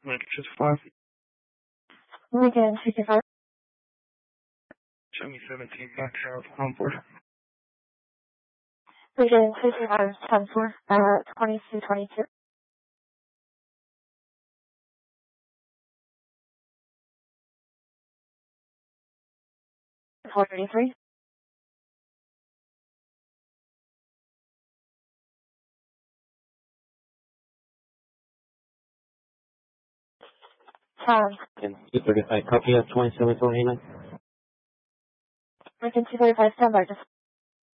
Lincoln 5. Lincoln 65. Show me 17 back south on board. Lincoln 65, 10-4, 2222. 433. And 235, copy of 2729. Lincoln 235, standby, just